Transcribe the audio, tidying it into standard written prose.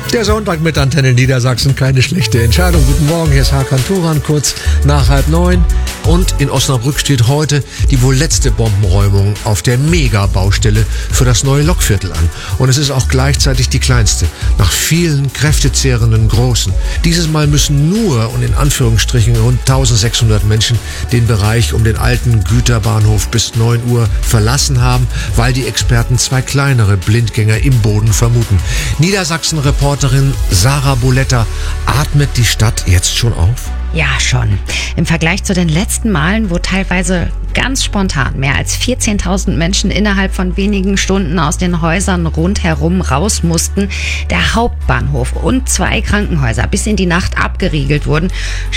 Der Sonntag mit Antenne Niedersachsen, keine schlechte Entscheidung. Guten Morgen, hier ist Hakan Turan, kurz nach 8:30. Und in Osnabrück steht heute die wohl letzte Bombenräumung auf der Mega-Baustelle für das neue Lokviertel an. Und es ist auch gleichzeitig die kleinste, nach vielen kräftezehrenden großen. Dieses Mal müssen nur und in Anführungsstrichen rund 1600 Menschen den Bereich um den alten Güterbahnhof bis 9 Uhr verlassen haben, weil die Experten 2 kleinere Blindgänger im Boden vermuten. Niedersachsen-Reporterin Sarah Boletta, atmet die Stadt jetzt schon auf? Ja, schon. Im Vergleich zu den letzten Malen, wo teilweise ganz spontan mehr als 14.000 Menschen innerhalb von wenigen Stunden aus den Häusern rundherum raus mussten, der Hauptbahnhof und 2 Krankenhäuser bis in die Nacht abgeriegelt wurden,